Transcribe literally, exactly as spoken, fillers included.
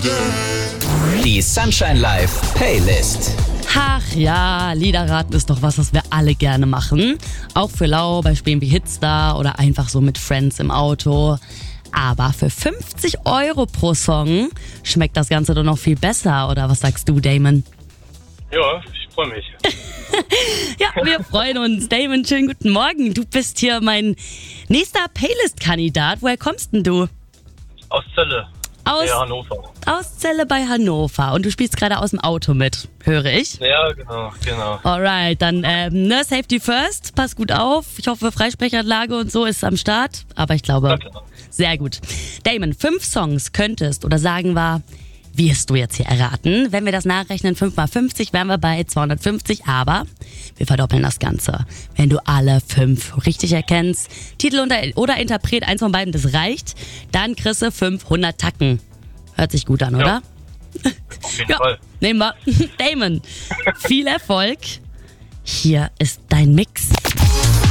Die Sunshine Live Playlist. Ach ja, Liederraten ist doch was, was wir alle gerne machen. Auch für Lau bei Spielen wie Hitstar oder einfach so mit Friends im Auto. Aber für fünfzig Euro pro Song schmeckt das Ganze doch noch viel besser, oder was sagst du, Damon? Ja, ich freue mich. Ja, wir freuen uns. Damon, schönen guten Morgen. Du bist hier mein nächster Playlist-Kandidat. Woher kommst denn du? Aus Celle. Aus, Ja, Hannover. aus Celle bei Hannover. Und du spielst gerade aus dem Auto mit, höre ich. Ja, genau, genau. Alright, dann ähm, ne, Safety First, pass gut auf. Ich hoffe, Freisprechanlage und so ist am Start. Aber ich glaube, Na klar. sehr gut. Damon, fünf Songs könntest oder sagen wir, wirst du jetzt hier erraten. Wenn wir das nachrechnen, fünf mal fünfzig, wären wir bei zweihundertfünfzig. Aber wir verdoppeln das Ganze. Wenn du alle fünf richtig erkennst, Titel oder, oder Interpret, eins von beiden, das reicht, dann kriegst du fünfhundert Tacken. Hört sich gut an, Ja. oder? Auf jeden Ja, Fall. nehmen wir. Damon, viel Erfolg. Hier ist dein Mix.